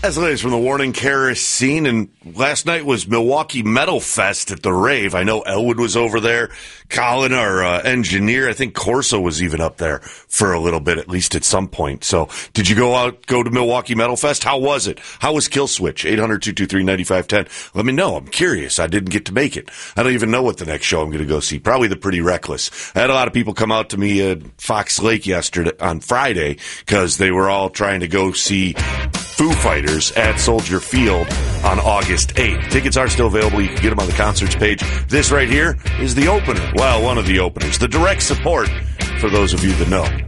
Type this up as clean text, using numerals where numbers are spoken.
As always, from the Warning Karis scene, and last night was Milwaukee Metal Fest at the rave. I know Elwood was over there. Colin, our engineer, I think Corso was even up there for a little bit, at least at some point. So, did you go to Milwaukee Metal Fest? How was it? How was Killswitch? 800-223-9510. Let me know. I'm curious. I didn't get to make it. I don't even know what the next show I'm going to go see. Probably the Pretty Reckless. I had a lot of people come out to me at Fox Lake on Friday because they were all trying to go see Foo Fighters at Soldier Field on August 8th. Tickets are still available. You can get them on the concerts page. This right here is the opener. Well, one of the openers. The direct support for those of you that know.